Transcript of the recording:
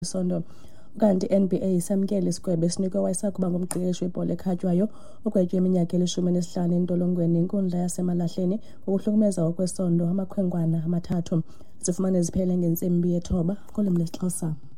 isondo. Ukanti NBA isamkele isigwebo esinikwe wayesakuba ngumqeqeshi webhola ekhatywayo ogwetywe iminyaka eli-15 entolongweni inkundla yaseMalahleni ngokuhlukumeza okwesondo amakhwenkwana amathathu. Zifumane ziphele ngentsimbi yethoba ngolwimi lesiXhosa.